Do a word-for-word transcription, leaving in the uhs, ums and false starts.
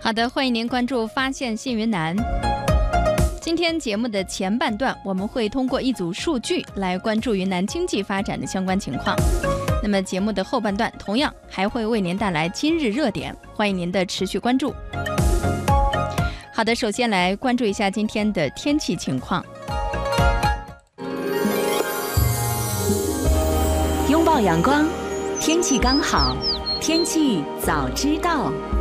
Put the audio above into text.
好的，欢迎您关注发现新云南。今天节目的前半段，我们会通过一组数据来关注云南经济发展的相关情况。那么节目的后半段同样还会为您带来今日热点，欢迎您的持续关注。好的，首先来关注一下今天的天气情况。 拥抱阳光，天气刚好，天气早知道。